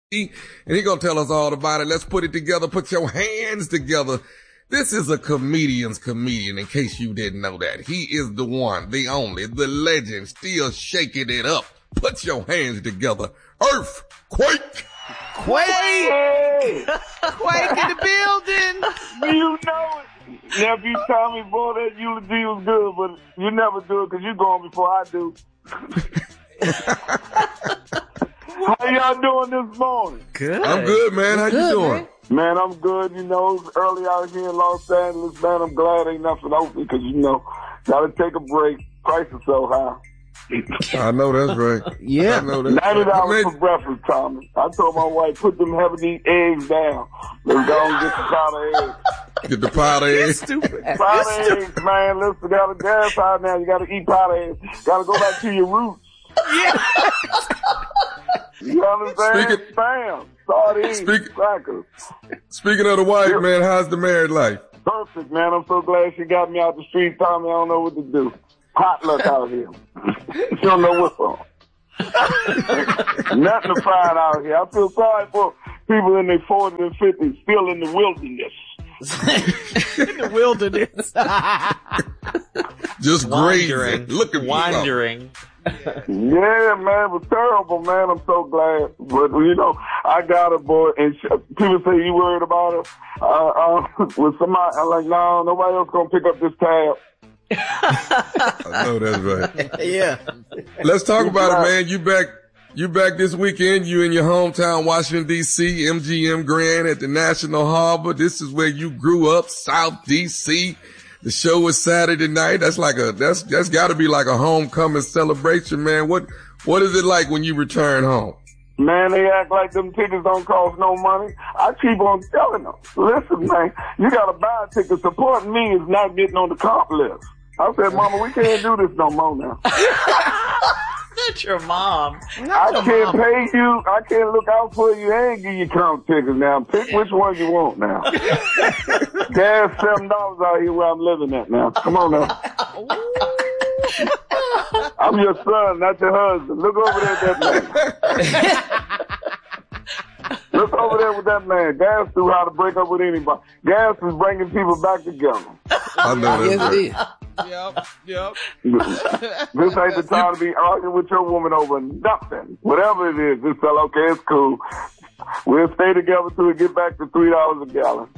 and he gonna tell us all about it. Let's put it together. Put your hands together. This is a comedian's comedian, in case you didn't know that. He is the one, the only, the legend, still shaking it up. Put your hands together. Earthquake! Quake! Quake in the building! You know it. Nephew Tommy, boy, that eulogy was good, but you never do it because you go on before I do. How y'all doing this morning? Good. I'm good, man. How you doing? Man, I'm good. You know, it's early out here in Los Angeles, man. I'm glad ain't nothing open because, you know, gotta take a break. Price is so high. I know that's right. Yeah. I know that's $90 right. for breakfast, Tommy. I told my wife, put them heavy eggs down. Let's go and get the powder eggs. Get the powder eggs. Stupid. Powder eggs, man. Listen, got a gas out now. You gotta eat powder eggs. Gotta go back to your roots. Yeah. You understand? Bam. Sardines, crackers. Speaking of the wife, man, how's the married life? Perfect, man. I'm so glad she got me out the street, Tommy. I don't know what to do. Hot luck out here. She don't know what's on. Nothing to find out here. I feel sorry for people in their 40s and 50s still in the wilderness. In the wilderness. Just Wandering. grazing. Looking for Wandering. Yeah, man, it was terrible, man. I'm so glad. But, you know, I got her, boy. And people say, you worried about her? With somebody, I'm like, no, nobody else going to pick up this tab. I know that's right. Yeah. Let's talk about it, man. You back this weekend. You in your hometown, Washington, D.C., MGM Grand at the National Harbor. This is where you grew up, South D.C. The show was Saturday night. That's gotta be like a homecoming celebration, man. What is it like when you return home? Man, they act like them tickets don't cost no money. I keep on telling them, listen, man, you gotta buy a ticket. Supporting me is not getting on the comp list. I said, Mama, we can't do this no more now. Not your mom. I can't pay you. I can't look out for you and give you comp tickets now. Pick which one you want now. Gas $7 out here where I'm living at now. Come on now. I'm your son, not your husband. Look over there at that man. Look over there with that man. Gas knew how to break up with anybody. Gas is bringing people back together. I know that's right. Yep. This ain't the time to be arguing with your woman over nothing. Whatever it is, just tell, okay, it's cool. We'll stay together till we get back to $3 a gallon.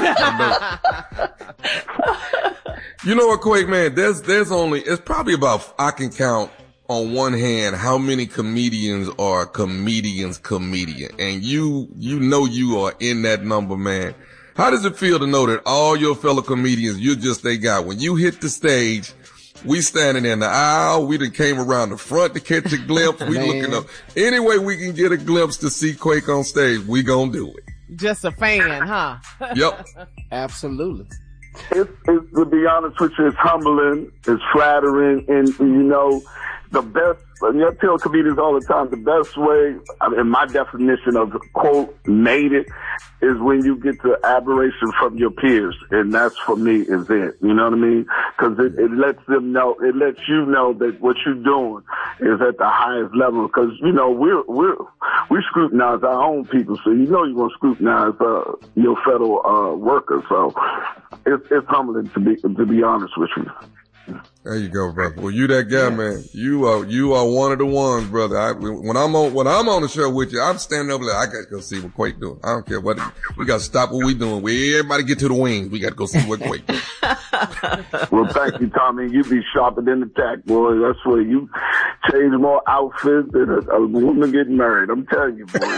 You know what, Quake, man? There's it's probably about, I can count on one hand how many comedians are comedian. And you know you are in that number, man. How does it feel to know that all your fellow comedians, you're just they guy? When you hit the stage, we standing in the aisle, we done came around the front to catch a glimpse, we looking up. Any way we can get a glimpse to see Quake on stage, we gonna do it. Just a fan, huh? Yep. Absolutely. It's, to be honest with you, it's humbling, it's flattering, and, you know, the best, I tell comedians all the time, the best way, in my definition of, quote, made it, is when you get the admiration from your peers. And that's, for me, is it. You know what I mean? Because it lets them know, it lets you know that what you're doing is at the highest level. Because, you know, we scrutinize our own people, so you know you're going to scrutinize your fellow workers. So it's humbling to be honest with you. There you go, brother. Well, you that guy, man. You are one of the ones, brother. When I'm on the show with you, I'm standing over there. I got to go see what Quake doing. I don't care what. We got to stop what we doing. Everybody get to the wings. We got to go see what Quake doing. Well, thank you, Tommy. You be sharper than the tack, boy. That's where you change more outfits than a woman getting married. I'm telling you, boy.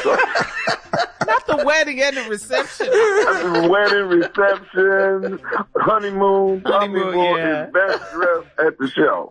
Not the wedding and the reception. Wedding, reception, honeymoon. Tommy boy is best dressed at the show.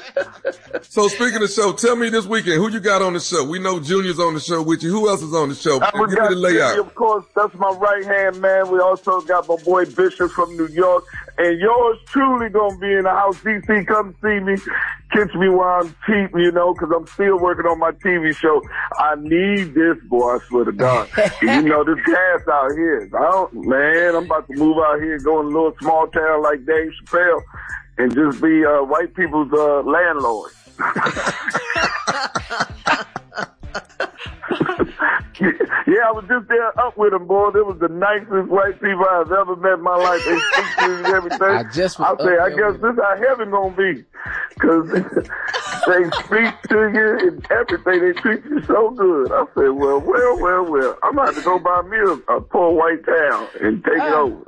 So speaking of show, tell me this weekend, who you got on the show? We know Junior's on the show with you. Who else is on the show? Give me the layout. Of course, that's my right-hand man. We also got my boy Bishop from New York. And yours truly gonna be in the house. DC, come see me. Catch me while I'm cheap, you know, because I'm still working on my TV show. I need this, boy, I swear to God. You know, this gas out here. I'm about to move out here, go in a little small town like Dave Chappelle and just be white people's landlord. Yeah, I was just there up with them, boy. They was the nicest white people I've ever met in my life. They speak to you and everything. I guess this is how heaven gonna be. Cause they speak to you and everything. They treat you so good. I said, well. I'm gonna have to go buy me a poor white town and take it over.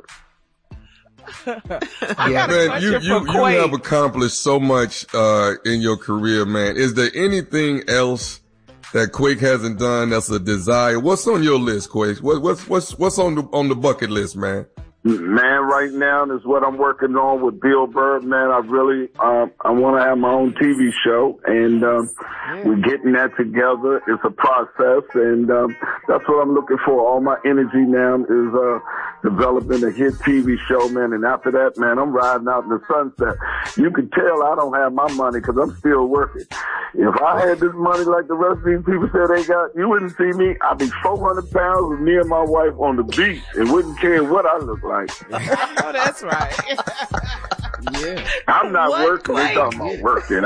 Man, you have accomplished so much in your career, man. Is there anything else that Quake hasn't done that's a desire? What's on your list, Quake? What's on the bucket list, man? Man, right now is what I'm working on with Bill Burr. Man, I really I want to have my own TV show, and we're getting that together. It's a process, and that's what I'm looking for. All my energy now is developing a hit TV show, man. And after that, man, I'm riding out in the sunset. You can tell I don't have my money because I'm still working. If I had this money like the rest of these people said they got, you wouldn't see me. I'd be 400 pounds with me and my wife on the beach and wouldn't care what I look like. Oh, that's right. Yeah. I'm not working. We're talking about working.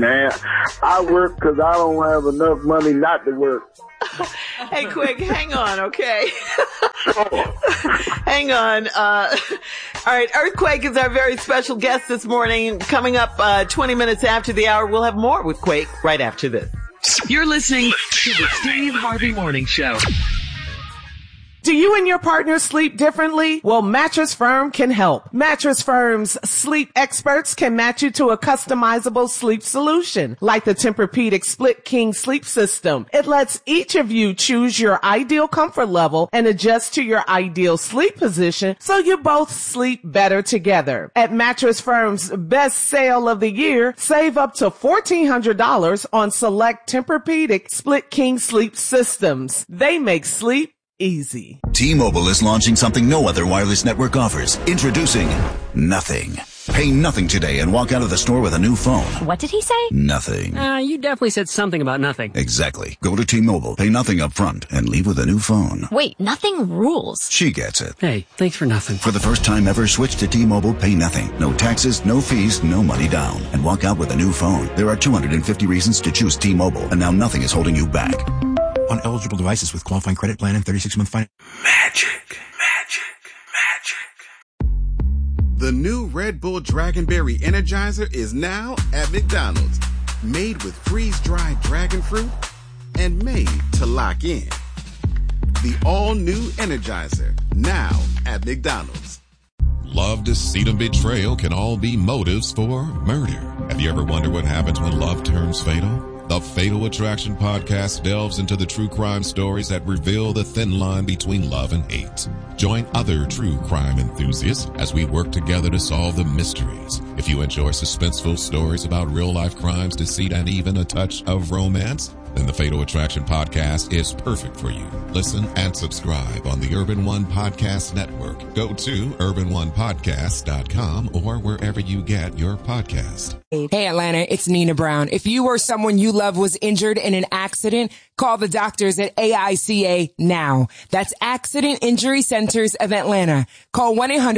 I work because I don't have enough money not to work. Hey, Quake, hang on, okay? Sure. Hang on. All right, Earthquake is our very special guest this morning. Coming up 20 minutes after the hour, we'll have more with Quake right after this. You're listening to the Steve Harvey Morning Show. Do you and your partner sleep differently? Well, Mattress Firm can help. Mattress Firm's sleep experts can match you to a customizable sleep solution, like the Tempur-Pedic Split King Sleep System. It lets each of you choose your ideal comfort level and adjust to your ideal sleep position so you both sleep better together. At Mattress Firm's best sale of the year, save up to $1,400 on select Tempur-Pedic Split King Sleep Systems. They make sleep easy. T-Mobile is launching something no other wireless network offers. Introducing Nothing. Pay nothing today and walk out of the store with a new phone. What did he say? Nothing. You definitely said something about nothing. Exactly. Go to T-Mobile, pay nothing up front, and leave with a new phone. Wait, nothing rules. She gets it. Hey, thanks for nothing. For the first time ever, switch to T-Mobile, pay nothing. No taxes, no fees, no money down. And walk out with a new phone. There are 250 reasons to choose T-Mobile, and now nothing is holding you back. On eligible devices with qualifying credit plan and 36-month finance. Magic. The new Red Bull Dragonberry Energizer is now at McDonald's. Made with freeze-dried dragon fruit and made to lock in. The all-new Energizer, now at McDonald's. Love, deceit, and betrayal can all be motives for murder. Have you ever wondered what happens when love turns fatal? The Fatal Attraction podcast delves into the true crime stories that reveal the thin line between love and hate. Join other true crime enthusiasts as we work together to solve the mysteries. If you enjoy suspenseful stories about real-life crimes, deceit, and even a touch of romance, then the Fatal Attraction podcast is perfect for you. Listen and subscribe on the Urban One Podcast Network. Go to urbanonepodcast.com or wherever you get your podcast. Hey, Atlanta, it's Nina Brown. If you or someone you love was injured in an accident, call the doctors at AICA now. That's Accident Injury Centers of Atlanta. Call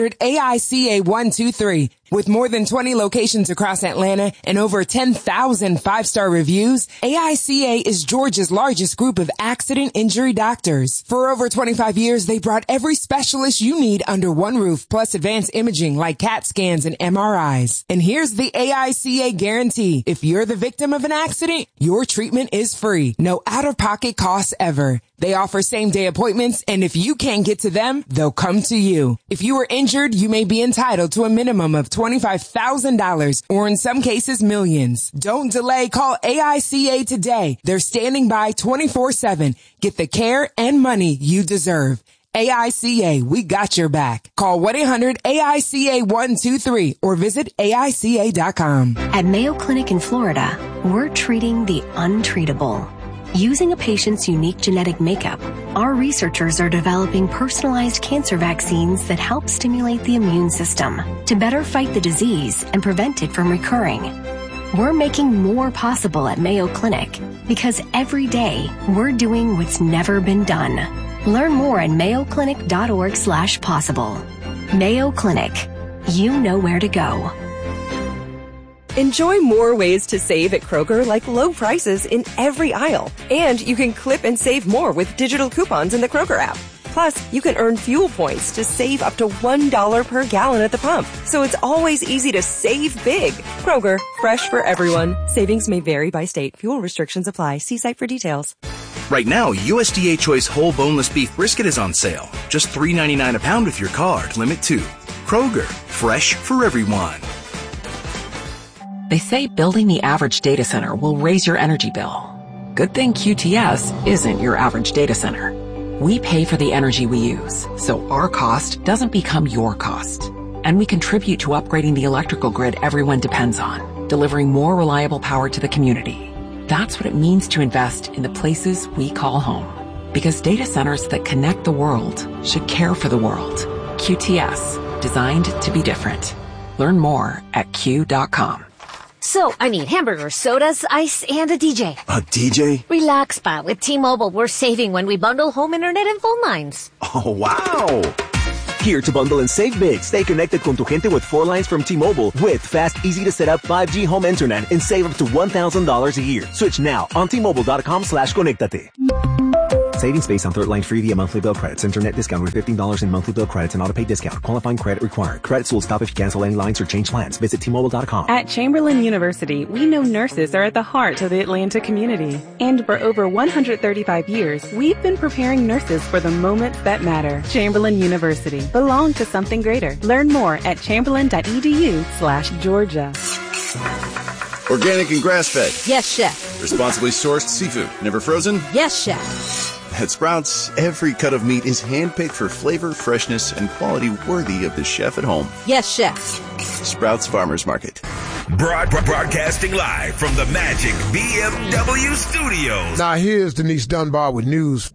1-800-AICA-123. With more than 20 locations across Atlanta and over 10,000 five-star reviews, AICA is Georgia's largest group of accident injury doctors. For over 25 years, they brought every specialist you need under one roof, plus advanced imaging like CAT scans and MRIs. And here's the AICA guarantee. If you're the victim of an accident, your treatment is free. No out-of-pocket costs ever. They offer same-day appointments, and if you can't get to them, they'll come to you. If you were injured, you may be entitled to a minimum of $25,000, or in some cases, millions. Don't delay. Call AICA today. They're standing by 24/7. Get the care and money you deserve. AICA, we got your back. Call 1-800-AICA-123 or visit AICA.com. At Mayo Clinic in Florida, we're treating the untreatable. Using a patient's unique genetic makeup, our researchers are developing personalized cancer vaccines that help stimulate the immune system to better fight the disease and prevent it from recurring. We're making more possible at Mayo Clinic because every day we're doing what's never been done. Learn more at mayoclinic.org/possible. Mayo Clinic. You know where to go. Enjoy more ways to save at Kroger, like low prices in every aisle. And you can clip and save more with digital coupons in the Kroger app. Plus, you can earn fuel points to save up to $1 per gallon at the pump. So it's always easy to save big. Kroger, fresh for everyone. Savings may vary by state. Fuel restrictions apply. See site for details. Right now, USDA Choice Whole Boneless Beef Brisket is on sale. Just $3.99 a pound with your card. Limit 2. Kroger, fresh for everyone. They say building the average data center will raise your energy bill. Good thing QTS isn't your average data center. We pay for the energy we use, so our cost doesn't become your cost. And we contribute to upgrading the electrical grid everyone depends on, delivering more reliable power to the community. That's what it means to invest in the places we call home. Because data centers that connect the world should care for the world. QTS, designed to be different. Learn more at Q.com. So, I need hamburgers, sodas, ice, and a DJ. A DJ? Relax, Pa. With T-Mobile, we're saving when we bundle home internet and phone lines. Oh, wow! Here to bundle and save big. Stay connected con tu gente with 4 lines from T-Mobile with fast, easy-to-set-up 5G home internet and save up to $1,000 a year. Switch now on T-Mobile.com/conectate. Savings based on third line free via monthly bill credits. Internet discount with $15 in monthly bill credits and auto pay discount. Qualifying credit required. Credits will stop if you cancel any lines or change plans. Visit T-Mobile.com. At Chamberlain University, we know nurses are at the heart of the Atlanta community. And for over 135 years, we've been preparing nurses for the moments that matter. Chamberlain University. Belong to something greater. Learn more at chamberlain.edu/Georgia. Organic and grass-fed. Yes, chef. Responsibly sourced seafood. Never frozen? Yes, chef. At Sprouts, every cut of meat is handpicked for flavor, freshness, and quality worthy of the chef at home. Yes, chef. Sprouts Farmers Market. Broadcasting live from the Magic BMW Studios. Now here's Denise Dunbar with news.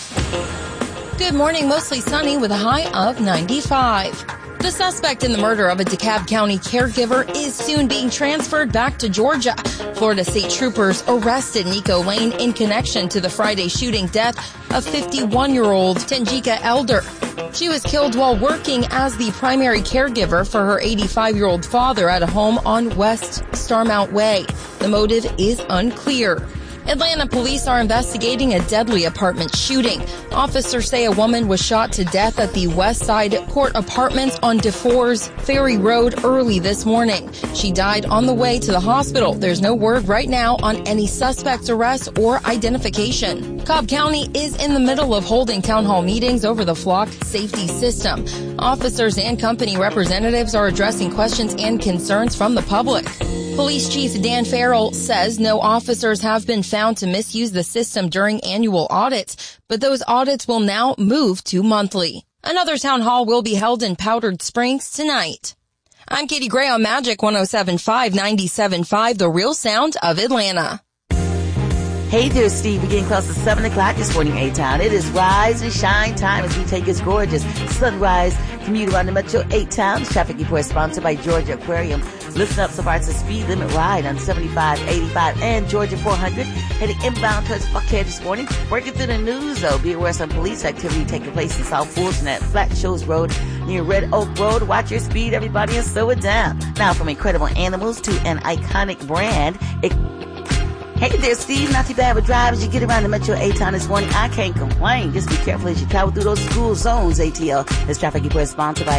Good morning, mostly sunny with a high of 95. The suspect in the murder of a DeKalb County caregiver is soon being transferred back to Georgia. Florida State troopers arrested Nico Lane in connection to the Friday shooting death of 51-year-old Tanjika Elder. She was killed while working as the primary caregiver for her 85-year-old father at a home on West Starmount Way. The motive is unclear. Atlanta police are investigating a deadly apartment shooting. Officers say a woman was shot to death at the West Side Court Apartments on DeForest Ferry Road early this morning. She died on the way to the hospital. There's no word right now on any suspect's arrest or identification. Cobb County is in the middle of holding town hall meetings over the flock safety system. Officers and company representatives are addressing questions and concerns from the public. Police Chief Dan Farrell says no officers have been found to misuse the system during annual audits, but those audits will now move to monthly. Another town hall will be held in Powder Springs tonight. I'm Katie Gray on Magic 107.5, 97.5, the real sound of Atlanta. Hey there, Steve. We're getting close to 7 o'clock this morning, A-Town. It is rise and shine time as we take this gorgeous sunrise commute around the Metro 8-Town. Traffic report sponsored by Georgia Aquarium. Listen up so far as the speed limit ride on 75, 85, and Georgia 400. Heading inbound towards Buckhead this morning. Working through the news, though. Be aware some police activity taking place in South Fulton at Flat Shoals Road near Red Oak Road. Watch your speed, everybody, and slow it down. Now, from incredible animals to an iconic brand. Hey there, Steve. Not too bad with drive as you get around the Metro 8-Town this morning. I can't complain. Just be careful as you travel through those school zones, ATL. This traffic report is sponsored by